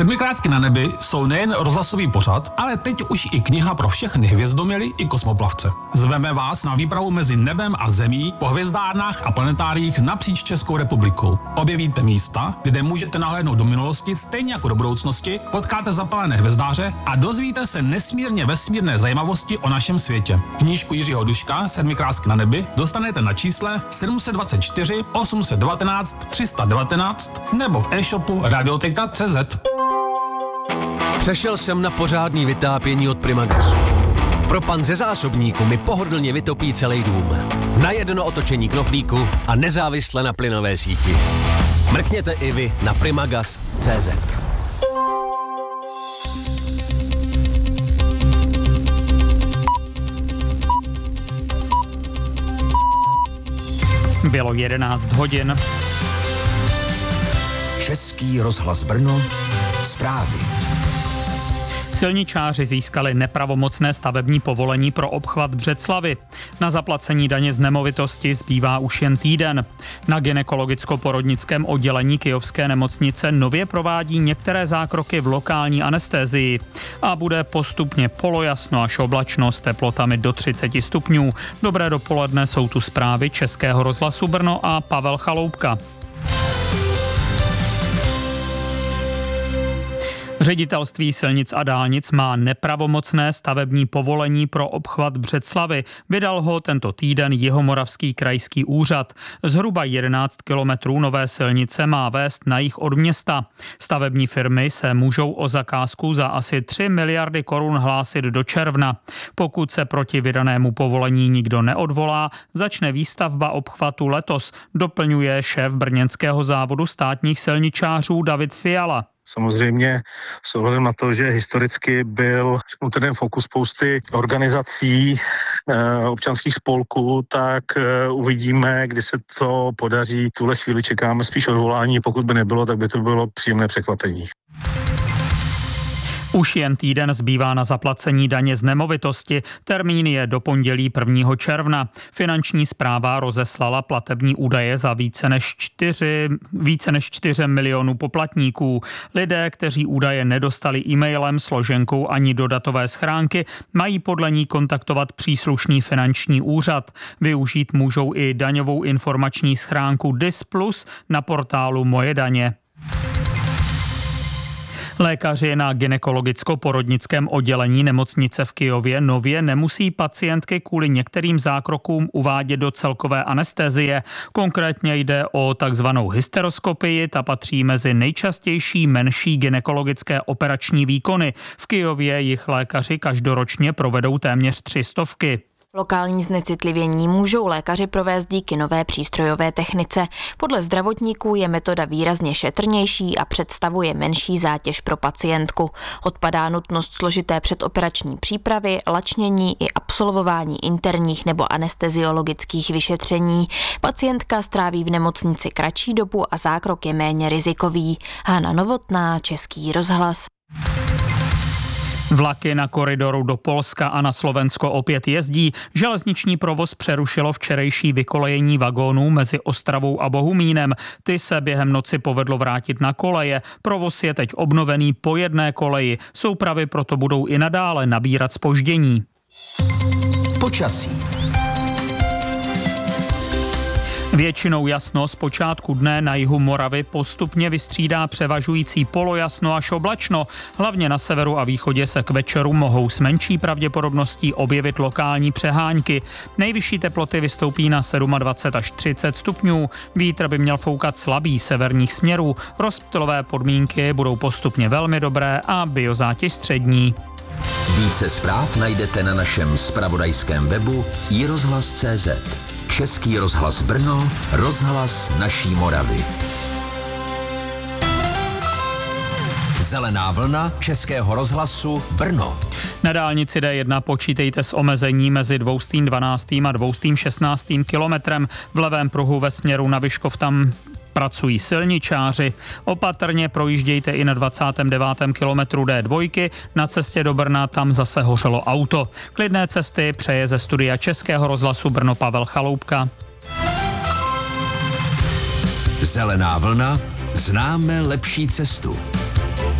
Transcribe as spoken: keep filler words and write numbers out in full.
Sedmikrásky na nebi jsou nejen rozhlasový pořad, ale teď už i kniha pro všechny hvězdoměly i kosmoplavce. Zveme vás na výpravu mezi nebem a zemí po hvězdárnách a planetáriích napříč Českou republikou. Objevíte místa, kde můžete nahlédnout do minulosti stejně jako do budoucnosti, potkáte zapalené hvězdáře a dozvíte se nesmírně vesmírné zajímavosti o našem světě. Knížku Jiřího Duška Sedmikrásky na nebi dostanete na čísle sedm dva čtyři osm jedna devět tři jedna devět nebo v e-shopu radioteka tečka cé zet. Přešel jsem na pořádný vytápění od Primagasu. Propan ze zásobníku mi pohodlně vytopí celý dům. Na jedno otočení knoflíku a nezávisle na plynové síti. Mrkněte i vy na primagas tečka cé zet. Bylo jedenáct hodin. Český rozhlas Brno, zprávy. Silničáři získali nepravomocné stavební povolení pro obchvat Břeclavi. Na zaplacení daně z nemovitosti zbývá už jen týden. Na gynekologicko-porodnickém oddělení Kyjovské nemocnice nově provádí některé zákroky v lokální anestézii. A bude postupně polojasno až oblačno s teplotami do třicet stupňů. Dobré dopoledne, jsou tu zprávy Českého rozhlasu Brno a Pavel Chaloupka. Ředitelství silnic a dálnic má nepravomocné stavební povolení pro obchvat Břeclavi. Vydal ho tento týden Jihomoravský krajský úřad. Zhruba jedenáct kilometrů nové silnice má vést na jih od města. Stavební firmy se můžou o zakázku za asi tři miliardy korun hlásit do června. Pokud se proti vydanému povolení nikdo neodvolá, začne výstavba obchvatu letos, doplňuje šéf brněnského závodu státních silničářů David Fiala. Samozřejmě s ohledem na to, že historicky byl ten fokus spousty organizací, občanských spolků, tak uvidíme, kdy se to podaří. V tuhle chvíli čekáme spíš odvolání, pokud by nebylo, tak by to bylo příjemné překvapení. Už jen týden zbývá na zaplacení daně z nemovitosti. Termín je do pondělí prvního června. Finanční správa rozeslala platební údaje za více než čtyři, více než čtyři milionů poplatníků. Lidé, kteří údaje nedostali e-mailem, složenkou ani do datové schránky, mají podle ní kontaktovat příslušný finanční úřad. Využít můžou i daňovou informační schránku D I S plus na portálu Moje daně. Lékaři na gynekologicko-porodnickém oddělení nemocnice v Kyjově nově nemusí pacientky kvůli některým zákrokům uvádět do celkové anestezie. Konkrétně jde o takzvanou hysteroskopii, ta patří mezi nejčastější menší gynekologické operační výkony. V Kyjově jich lékaři každoročně provedou téměř tři stovky. Lokální znecitlivění můžou lékaři provést díky nové přístrojové technice. Podle zdravotníků je metoda výrazně šetrnější a představuje menší zátěž pro pacientku. Odpadá nutnost složité předoperační přípravy, lačnění i absolvování interních nebo anesteziologických vyšetření. Pacientka stráví v nemocnici kratší dobu a zákrok je méně rizikový. Hana Novotná, Český rozhlas. Vlaky na koridoru do Polska a na Slovensko opět jezdí. Železniční provoz přerušilo včerejší vykolejení vagónů mezi Ostravou a Bohumínem. Ty se během noci povedlo vrátit na koleje. Provoz je teď obnovený po jedné koleji. Soupravy proto budou i nadále nabírat zpoždění. Počasí. Většinou jasno, z počátku dne na jihu Moravy postupně vystřídá převažující polojasno až oblačno. Hlavně na severu a východě se k večeru mohou s menší pravděpodobností objevit lokální přehánky. Nejvyšší teploty vystoupí na dvacet sedm až třicet stupňů. Vítr by měl foukat slabý severních směrů. Rozptylové podmínky budou postupně velmi dobré a biozátěž střední. Více zpráv najdete na našem zpravodajském webu i rozhlas tečka cé zet. Český rozhlas Brno, rozhlas naší Moravy. Zelená vlna Českého rozhlasu Brno. Na dálnici D jedna počítejte s omezení mezi dvě stě dvanáct a dvě stě šestnáct kilometrem. V levém pruhu ve směru na Vyškov tam pracují silničáři. Opatrně projíždějte i na dvacátém devátém kilometru D dva. Na cestě do Brna tam zase hořelo auto. Klidné cesty přeje ze studia Českého rozhlasu Brno Pavel Chaloupka. Zelená vlna, známe lepší cestu.